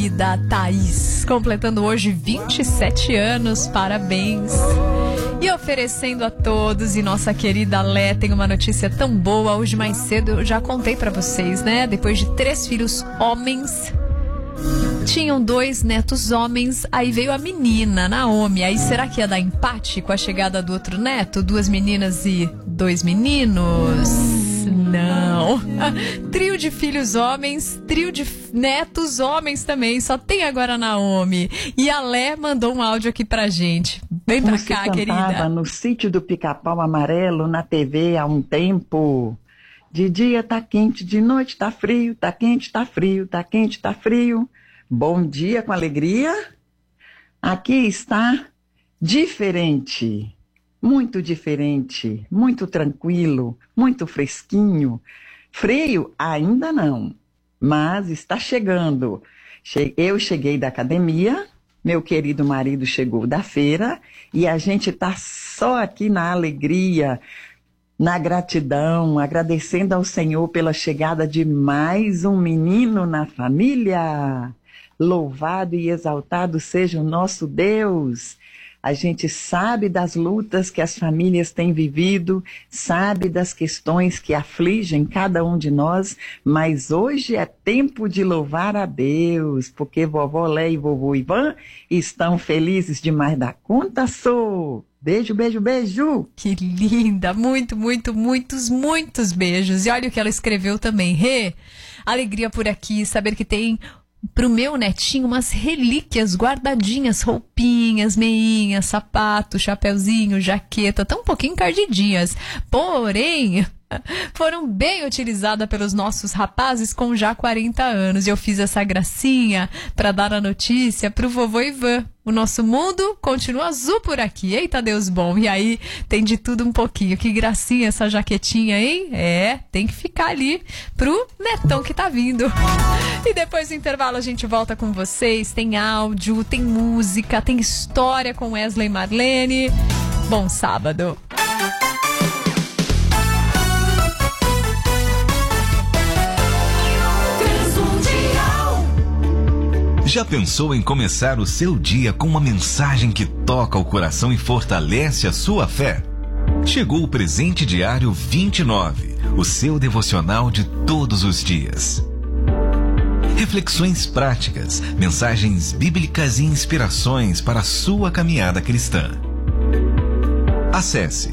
querida Thaís, completando hoje 27 anos, parabéns. E oferecendo a todos, e nossa querida Lé tem uma notícia tão boa. Hoje mais cedo eu já contei pra vocês, né? Depois de 3 filhos homens, tinham 2 netos homens, aí veio a menina, Naomi. Aí será que ia dar empate com a chegada do outro neto? 2 meninas e 2 meninos? Não. Trio de filhos homens, trio de netos homens também. Só tem agora a Naomi. E a Lé mandou um áudio aqui pra gente. Vem pra cá, querida. Cantava no sítio do Pica-Pau Amarelo, na TV há um tempo. De dia tá quente, de noite tá frio, tá quente, tá frio, tá quente, tá frio. Bom dia com alegria. Aqui está diferente. Muito diferente, muito tranquilo, muito fresquinho. Frio ainda não, mas está chegando. Eu cheguei da academia, meu querido marido chegou da feira e a gente está só aqui na alegria, na gratidão, agradecendo ao Senhor pela chegada de mais um menino na família. Louvado e exaltado seja o nosso Deus. A gente sabe das lutas que as famílias têm vivido, sabe das questões que afligem cada um de nós, mas hoje é tempo de louvar a Deus, porque vovó Lé e vovô Ivan estão felizes demais da conta, sou. Beijo, beijo, beijo. Que linda, muitos beijos. E olha o que ela escreveu também. Rê, alegria por aqui, saber que tem pro meu netinho umas relíquias guardadinhas, roupinhas, meinhas, sapato, chapeuzinho, jaqueta, tão um pouquinho encardidinhas. Porém, foram bem utilizadas pelos nossos rapazes com já 40 anos. E eu fiz essa gracinha para dar a notícia pro vovô Ivan. O nosso mundo continua azul por aqui. Eita, Deus bom. E aí tem de tudo um pouquinho. Que gracinha essa jaquetinha, hein? É, tem que ficar ali pro netão que tá vindo. E depois do intervalo a gente volta com vocês. Tem áudio, tem música, tem história com Wesley e Marlene. Bom sábado. Já pensou em começar o seu dia com uma mensagem que toca o coração e fortalece a sua fé? Chegou o Presente Diário 29, o seu devocional de todos os dias. Reflexões práticas, mensagens bíblicas e inspirações para a sua caminhada cristã. Acesse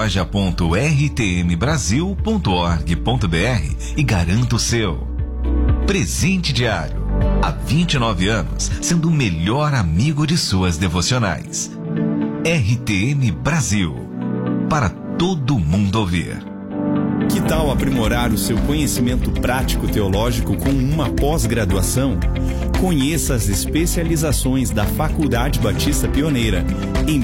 loja.rtmbrasil.org.br e garanta o seu. Presente Diário. Há 29 anos, sendo o melhor amigo de suas devocionais. RTM Brasil. Para todo mundo ouvir. Que tal aprimorar o seu conhecimento prático teológico com uma pós-graduação? Conheça as especializações da Faculdade Batista Pioneira em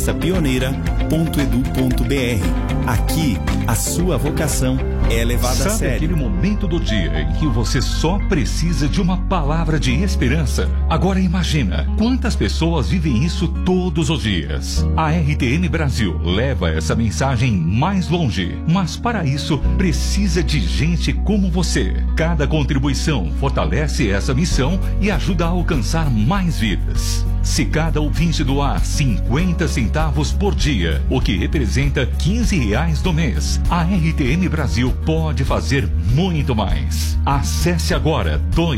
batistapioneira.edu.br. Aqui, a sua vocação é levada a sério. Sabe aquele momento do dia em que você só precisa de uma palavra de esperança? Agora imagina quantas pessoas vivem isso todos os dias. A RTM Brasil leva essa mensagem mais longe, mas para isso precisa de gente como você. Cada contribuição fortalece essa missão e ajuda a alcançar mais vidas. Se cada ouvinte doar 50 centavos por dia, o que representa R$15 no mês, a RTM Brasil pode fazer muito mais. Acesse agora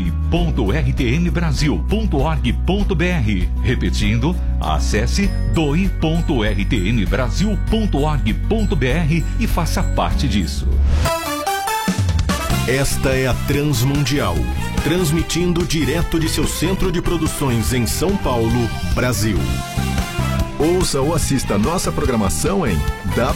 doe.rtmbrasil.org.br. Repetindo, acesse doe.rtmbrasil.org.br e faça parte disso. Esta é a Transmundial, transmitindo direto de seu centro de produções em São Paulo, Brasil. Ouça ou assista nossa programação em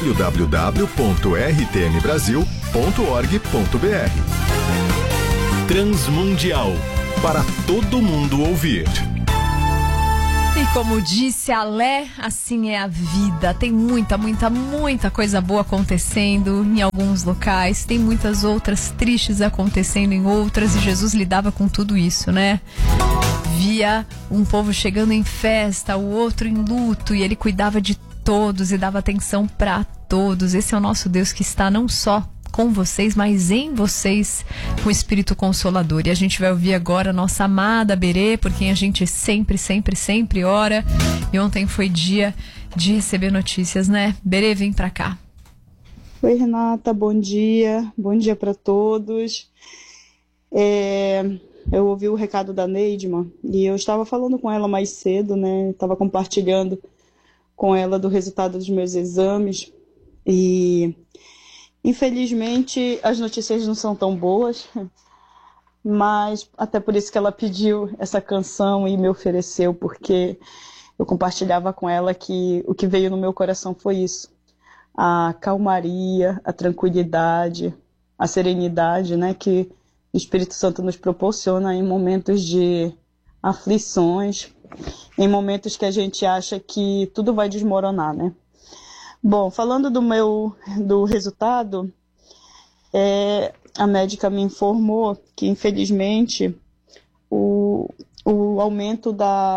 www.rtmbrasil.org.br. Transmundial, para todo mundo ouvir. E como disse a Lé, assim é a vida. Tem muita coisa boa acontecendo em alguns locais. Tem muitas outras tristes acontecendo em outras. E Jesus lidava com tudo isso, né? Via um povo chegando em festa, o outro em luto. E ele cuidava de todos e dava atenção para todos. Esse é o nosso Deus que está não só com vocês, mas em vocês, com o Espírito Consolador. E a gente vai ouvir agora a nossa amada Berê, por quem a gente sempre, sempre, sempre ora. E ontem foi dia de receber notícias, né? Berê, vem pra cá. Oi, Renata, bom dia para todos. Eu ouvi o recado da Neidma e eu estava falando com ela mais cedo, né? Estava compartilhando com ela do resultado dos meus exames e, infelizmente, as notícias não são tão boas, mas até por isso que ela pediu essa canção e me ofereceu, porque eu compartilhava com ela que o que veio no meu coração foi isso: a calmaria, a tranquilidade, a serenidade, né, que o Espírito Santo nos proporciona em momentos de aflições, em momentos que a gente acha que tudo vai desmoronar, né? Bom, falando do resultado, a médica me informou que, infelizmente, o aumento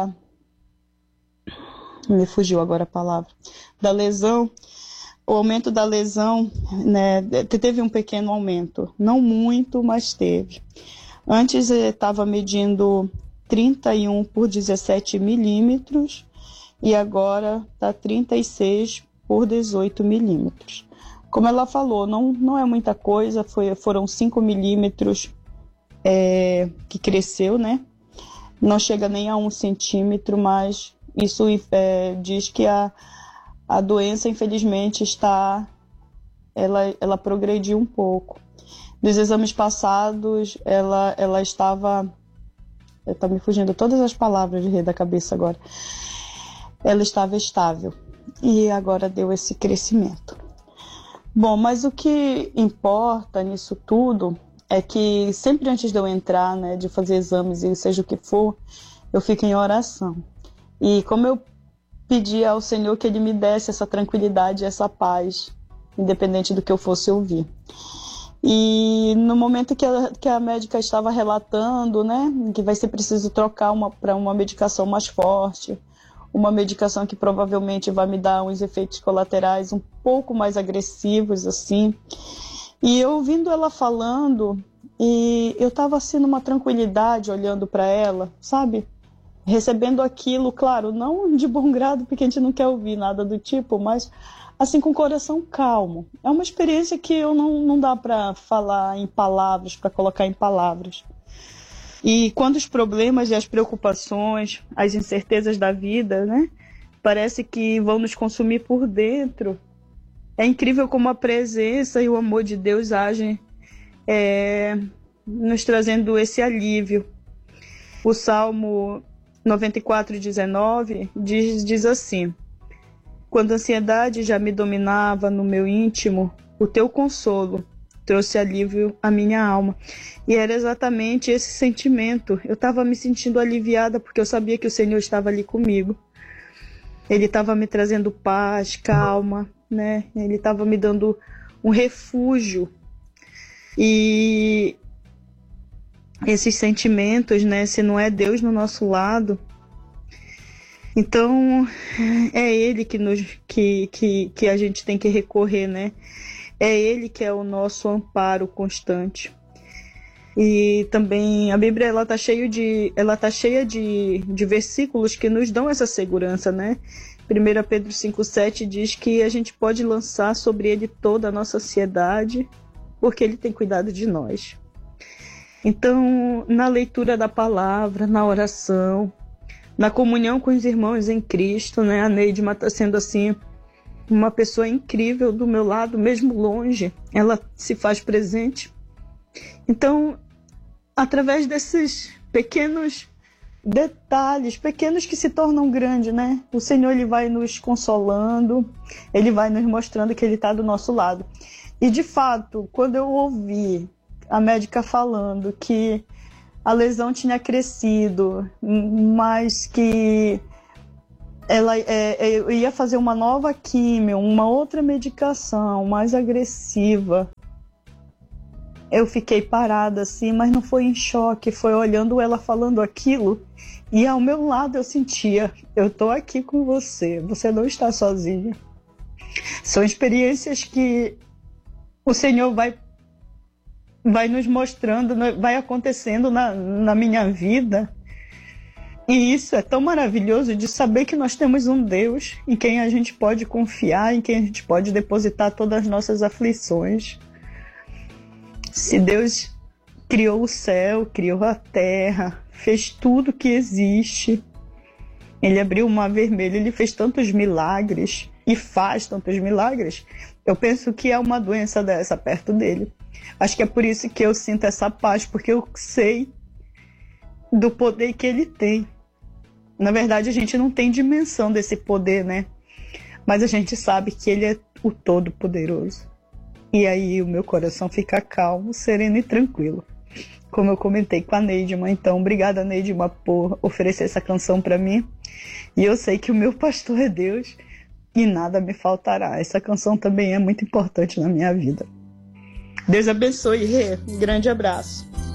me fugiu agora a palavra, da lesão, o aumento da lesão, né, teve um pequeno aumento, não muito, mas teve. Antes estava medindo 31 por 17 milímetros e agora está 36 por 18 milímetros. Como ela falou, não é muita coisa, foram 5 milímetros que cresceu, né? Não chega nem a 1 centímetro, mas isso diz que a doença, infelizmente, ela progrediu um pouco. Nos exames passados, ela estava... Está me fugindo todas as palavras da cabeça agora. Ela estava estável e agora deu esse crescimento. Bom, mas o que importa nisso tudo é que sempre antes de eu entrar, né, de fazer exames e seja o que for, eu fico em oração. E como eu pedi ao Senhor que Ele me desse essa tranquilidade, essa paz, independente do que eu fosse ouvir. E no momento que a médica estava relatando, né, que vai ser preciso trocar para uma medicação mais forte, uma medicação que provavelmente vai me dar uns efeitos colaterais um pouco mais agressivos, assim. E eu ouvindo ela falando, e eu estava assim numa tranquilidade olhando para ela, sabe? Recebendo aquilo, claro, não de bom grado, porque a gente não quer ouvir nada do tipo, mas assim com o coração calmo. É uma experiência que eu não dá para falar em palavras, para colocar em palavras. E quando os problemas e as preocupações, as incertezas da vida, né, parece que vão nos consumir por dentro, é incrível como a presença e o amor de Deus agem, nos trazendo esse alívio. O Salmo 94:19 diz assim: quando a ansiedade já me dominava no meu íntimo, o teu consolo trouxe alívio à minha alma. E era exatamente esse sentimento. Eu estava me sentindo aliviada porque eu sabia que o Senhor estava ali comigo. Ele estava me trazendo paz, calma, né? Ele estava me dando um refúgio. E esses sentimentos, né? Se não é Deus no nosso lado, então é Ele que a gente tem que recorrer, né? É Ele que é o nosso amparo constante. E também a Bíblia ela tá cheia de versículos que nos dão essa segurança, né? 1 Pedro 5,7 diz que a gente pode lançar sobre Ele toda a nossa ansiedade, porque Ele tem cuidado de nós. Então, na leitura da palavra, na oração, na comunhão com os irmãos em Cristo, né? A Neidma está sendo assim uma pessoa incrível do meu lado, mesmo longe, ela se faz presente. Então, através desses pequenos detalhes, pequenos que se tornam grandes, né? O Senhor ele vai nos consolando, Ele vai nos mostrando que Ele está do nosso lado. E, de fato, quando eu ouvi a médica falando que a lesão tinha crescido, mas que eu ia fazer uma nova químio, uma outra medicação mais agressiva, eu fiquei parada assim, mas não foi em choque, foi olhando ela falando aquilo, e ao meu lado eu sentia, eu estou aqui com você, você não está sozinha. São experiências que o Senhor vai vai nos mostrando, vai acontecendo na minha vida. E isso é tão maravilhoso de saber que nós temos um Deus em quem a gente pode confiar, em quem a gente pode depositar todas as nossas aflições. Se Deus criou o céu, criou a terra, fez tudo que existe, Ele abriu o mar vermelho, Ele fez tantos milagres e faz tantos milagres, eu penso que é uma doença dessa perto dele. Acho que é por isso que eu sinto essa paz, porque eu sei do poder que Ele tem. Na verdade, a gente não tem dimensão desse poder, né? Mas a gente sabe que Ele é o Todo-Poderoso. E aí o meu coração fica calmo, sereno e tranquilo. Como eu comentei com a Neidma. Então, obrigada, Neidma, por oferecer essa canção para mim. E eu sei que o meu pastor é Deus e nada me faltará. Essa canção também é muito importante na minha vida. Deus abençoe, Rê. Um grande abraço.